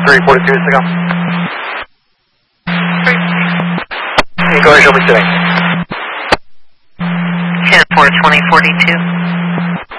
3:42 minutes ago. Can you go ahead and show me today? 10-4-2042.